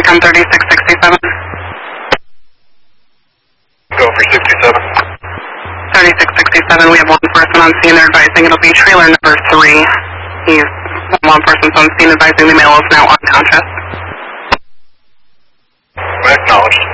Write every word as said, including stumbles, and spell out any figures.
Recon thirty-six sixty-seven. Go for sixty-seven. thirty-six sixty-seven, we have one person on scene. They're advising it'll be trailer number three. He's, one person's on scene advising the male is now unconscious. Acknowledged.